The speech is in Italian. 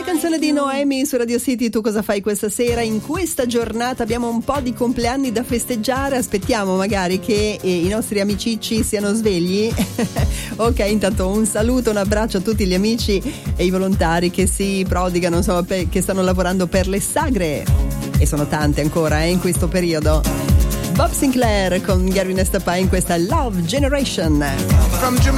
Canzone di Noemi su Radio City. Tu cosa fai questa sera? In questa giornata abbiamo un po' di compleanni da festeggiare. Aspettiamo magari che i nostri amicicci siano svegli. Ok, intanto un saluto, un abbraccio a tutti gli amici e i volontari che si prodigano, insomma, che stanno lavorando per le sagre, e sono tante ancora in questo periodo. Bob Sinclair con Gary Nestapa in questa Love Generation. From Jamaica